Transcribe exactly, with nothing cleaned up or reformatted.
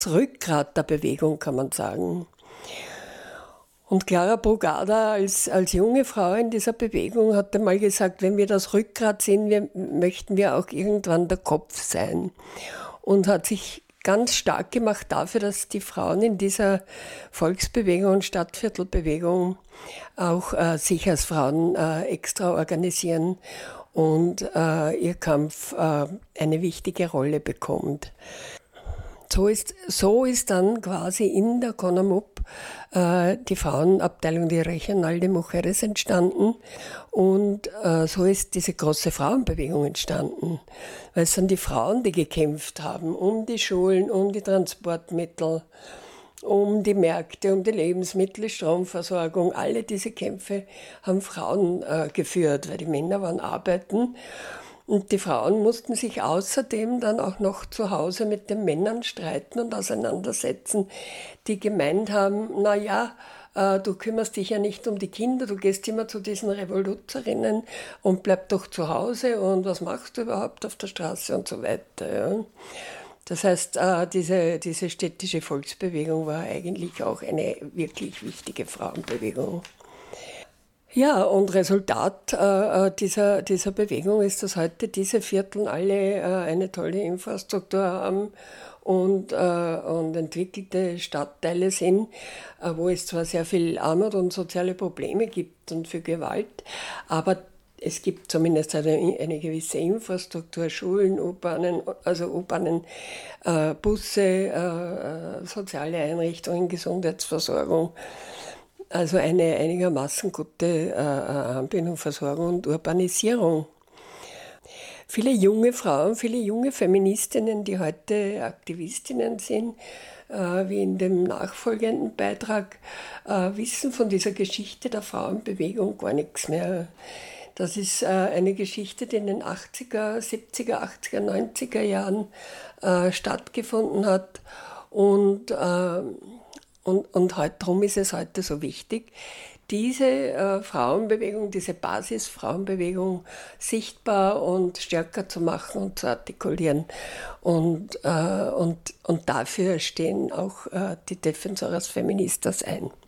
das Rückgrat der Bewegung, kann man sagen. Und Clara Brugada als, als junge Frau in dieser Bewegung hat einmal gesagt, wenn wir das Rückgrat sind, wir, möchten wir auch irgendwann der Kopf sein. Und hat sich ganz stark gemacht dafür, dass die Frauen in dieser Volksbewegung und Stadtviertelbewegung auch äh, sich als Frauen äh, extra organisieren und äh, ihr Kampf äh, eine wichtige Rolle bekommt. So ist, so ist dann quasi in der CONAMUP äh, die Frauenabteilung, die Regional de Mujeres, entstanden und äh, so ist diese große Frauenbewegung entstanden. Weil es sind die Frauen, die gekämpft haben um die Schulen, um die Transportmittel, um die Märkte, um die Lebensmittel, Stromversorgung. Alle diese Kämpfe haben Frauen äh, geführt, weil die Männer waren arbeiten. Und die Frauen mussten sich außerdem dann auch noch zu Hause mit den Männern streiten und auseinandersetzen, die gemeint haben, na ja, äh, du kümmerst dich ja nicht um die Kinder, du gehst immer zu diesen Revoluzerinnen und bleib doch zu Hause und was machst du überhaupt auf der Straße und so weiter. Ja. Das heißt, äh, diese, diese städtische Volksbewegung war eigentlich auch eine wirklich wichtige Frauenbewegung. Ja, und Resultat äh, dieser, dieser Bewegung ist, dass heute diese Viertel alle äh, eine tolle Infrastruktur haben und, äh, und entwickelte Stadtteile sind, äh, wo es zwar sehr viel Armut und soziale Probleme gibt und für Gewalt, aber es gibt zumindest eine, eine gewisse Infrastruktur, Schulen, U-Bahnen, also U-Bahnen, äh, Busse, äh, soziale Einrichtungen, Gesundheitsversorgung. Also eine einigermaßen gute äh, Anbindung, Versorgung und Urbanisierung. Viele junge Frauen, viele junge Feministinnen, die heute Aktivistinnen sind, äh, wie in dem nachfolgenden Beitrag, äh, wissen von dieser Geschichte der Frauenbewegung gar nichts mehr. Das ist äh, eine Geschichte, die in den achtziger, siebziger, achtziger, neunziger Jahren äh, stattgefunden hat und äh, Und, und halt, darum ist es heute so wichtig, diese äh, Frauenbewegung, diese Basis-Frauenbewegung sichtbar und stärker zu machen und zu artikulieren. Und, äh, und, und dafür stehen auch äh, die Defensoras Feministas ein.